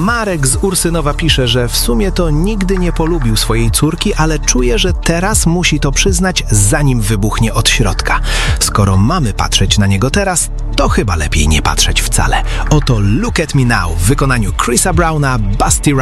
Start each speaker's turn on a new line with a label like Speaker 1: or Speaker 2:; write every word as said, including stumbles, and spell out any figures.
Speaker 1: Marek z Ursynowa pisze, że w sumie to nigdy nie polubił swojej córki, ale czuje, że teraz musi to przyznać, zanim wybuchnie od środka. Skoro mamy patrzeć na niego teraz, to chyba lepiej nie patrzeć wcale. Oto Look at Me Now w wykonaniu Chrisa Browna, Busty